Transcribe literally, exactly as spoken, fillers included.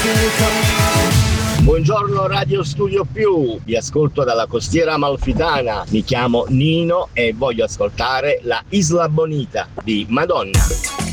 Buongiorno Radio Studio Più, vi ascolto dalla costiera amalfitana, mi chiamo Nino e voglio ascoltare la Isla Bonita di Madonna.